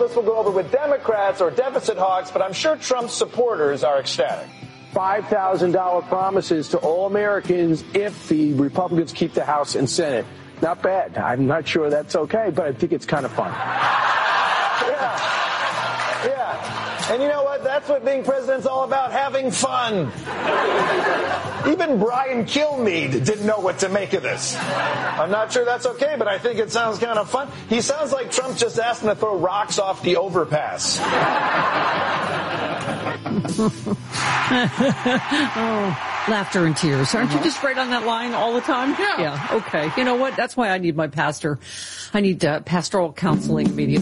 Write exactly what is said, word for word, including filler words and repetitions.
this will go over with Democrats or deficit hawks, but I'm sure Trump's supporters are ecstatic. five thousand dollars promises to all Americans if the Republicans keep the House and Senate. Not bad. I'm not sure that's okay, but I think it's kind of fun. Yeah. Yeah. And you know what? That's what being president's all about, having fun. Even Brian Kilmeade didn't know what to make of this. I'm not sure that's okay, but I think it sounds kind of fun. He sounds like Trump just asked him to throw rocks off the overpass. Oh, laughter and tears. Aren't you just right on that line all the time? Yeah. Yeah. Okay. You know what? That's why I need my pastor. I need uh, pastoral counseling immediately.